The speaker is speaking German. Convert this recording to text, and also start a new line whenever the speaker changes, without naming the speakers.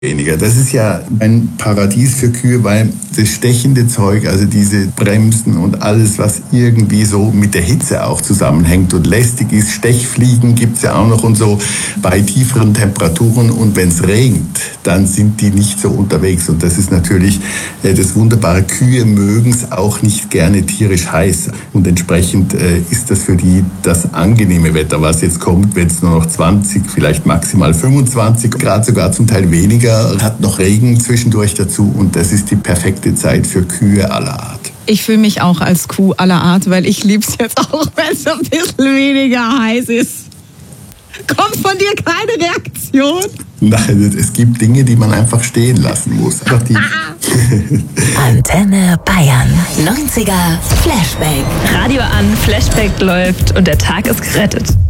Weniger. Das ist ja ein Paradies für Kühe, weil das stechende Zeug, also diese Bremsen und alles, was irgendwie so mit der Hitze auch zusammenhängt und lästig ist, Stechfliegen gibt's ja auch noch und so bei tieferen Temperaturen. Und wenn es regnet, dann sind die nicht so unterwegs. Und das ist natürlich das Wunderbare. Kühe mögen es auch nicht gerne tierisch heiß. Und entsprechend ist das für die das angenehme Wetter, was jetzt kommt, wenn es nur noch 20, vielleicht maximal 25 Grad, sogar zum Teil weniger, hat noch Regen zwischendurch dazu und das ist die perfekte Zeit für Kühe aller Art.
Ich fühle mich auch als Kuh aller Art, weil ich liebe es jetzt auch, wenn es ein bisschen weniger heiß ist. Kommt von dir keine Reaktion?
Nein, es gibt Dinge, die man einfach stehen lassen muss.
Antenne Bayern. 90er Flashback.
Radio an, Flashback läuft und der Tag ist gerettet.